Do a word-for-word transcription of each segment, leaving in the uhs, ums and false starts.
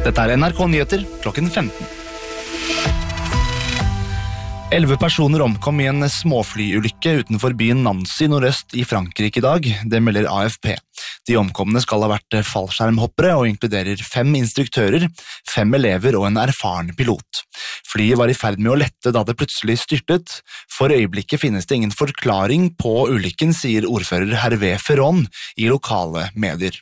Dette er N R K Nyheter klokken femten. Elleve personer omkom i en småflyulykke utenfor byen Nancy nordøst i Frankrike i dag, det melder A F P. De omkomne skal ha vært fallskjermhoppere og inkluderer fem instruktører, fem elever og en erfaren pilot. Flyet var i ferd med å lette da det plutselig styrtet. For øyeblikket finnes det ingen forklaring på ulykken, sier ordfører Hervé Ferron i lokale medier.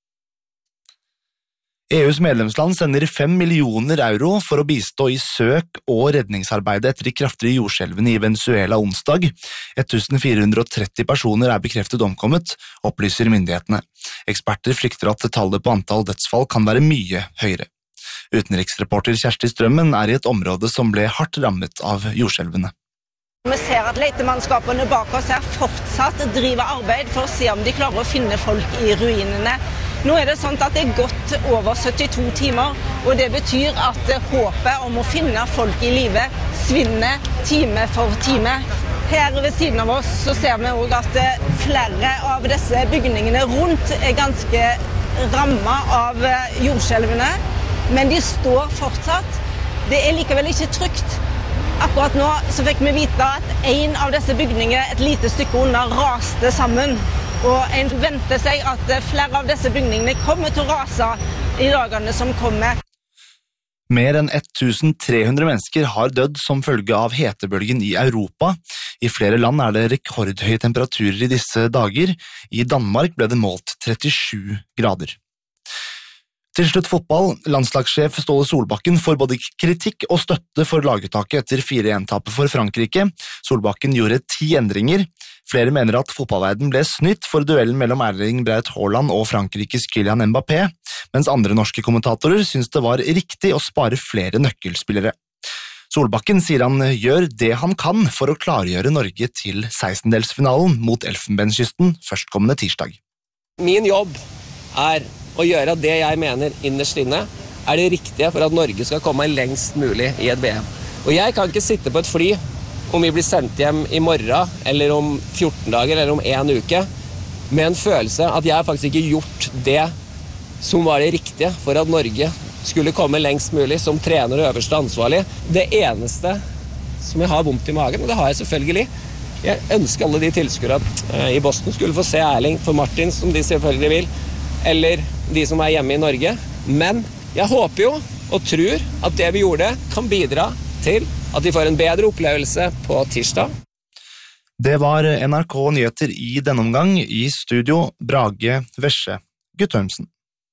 E U's medlemsland sender fem millioner euro for å bistå i søk- og redningsarbeidet etter de kraftige jordskjelvene i Venezuela onsdag. fjorten hundre og tretti personer er bekreftet omkommet, opplyser myndighetene. Eksperter frykter at tallet på antall dødsfall kan være mye høyere. Utenriksreporter Kjersti Strømmen er i et område som ble hardt rammet av jordskjelvene. Vi ser at letemannskapene bak oss her fortsatt driver arbeid for å se om de klarer å finne folk i ruinene. Nå er det sånn at det er gått over syttito timer, og det betyr at håpet om å finne folk i live svinner time for time. Her ved siden av oss så ser vi også at flere av disse bygningene rundt er ganske rammet av jordskjelvene, men de står fortsatt. Det er likevel ikke trygt. Akkurat nå så fikk vi vite at en av disse bygningene et lite stykke unna raste sammen. Og en venter seg at flere av disse bygningene kommer til å rase i dagene som kommer. Mer enn tolv hundre mennesker har dødd som følge av hetebølgen i Europa. I flere land er det rekordhøye temperaturer i disse dager. I Danmark ble det målt trettisju grader. Til slutt fotball. Landslagssjef Ståle Solbakken får både kritikk og støtte for laguttaket etter fire en-tapet for Frankrike. Solbakken gjorde ti endringer. Flere mener at fotballverden ble snytt for duellen mellom Erling Braut Haaland og Frankrikes Kylian Mbappé, mens andre norske kommentatorer synes det var riktig å spare flere nøkkelspillere. Solbakken sier han gjør det han kan for å klargjøre Norge til sekstendelsfinalen mot Elfenbenskysten førstkommende tirsdag. Min jobb er å gjøre det jeg mener innerst inne er det riktige for at Norge skal komme lengst mulig i et V M. Og jeg kan ikke sitte på et fly om vi blir sendt hjem i morgen, eller om fjorten dager, eller om en uke, med en følelse at jeg har faktisk ikke gjort det som var det riktige for at Norge skulle komme lengst mulig som trener og øverste ansvarlig. Det eneste som jeg har vondt i magen, og det har jeg selvfølgelig, jeg ønsker alle de tilskuere i Boston skulle få se Erling for Martin, som de selvfølgelig vil, eller de som er hjemme i Norge. Men jeg håper jo og tror at det vi gjorde kan bidra til at de får en bedre opplevelse på tirsdag. Det var N R K Nyheter i denne omgang. I studio Brage Vesje Guttormsen.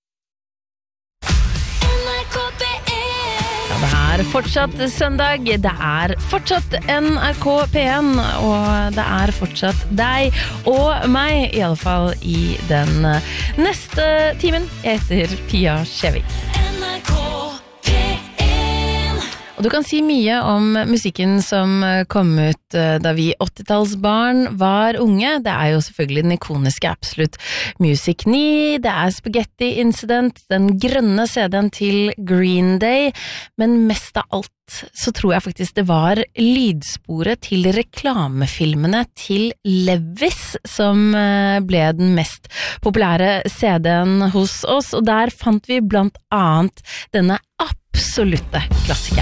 Ja, det er fortsatt søndag, det er fortsatt N R K P en, og det er fortsatt deg og meg, i alle fall i den neste timen etter Pia Skjevik. N R K P en. Og du kan si mye om musikken som kom ut da vi åttitallsbarn var unge. Det er jo selvfølgelig den ikoniske Absolute Music ni, det er Spaghetti Incident, den grønne C D-en til Green Day, men mest av alt så tror jeg faktisk det var lydsporet til reklamefilmene til Levis som ble den mest populære C D-en hos oss, og der fant vi blant annet denne absolutte klassikeren.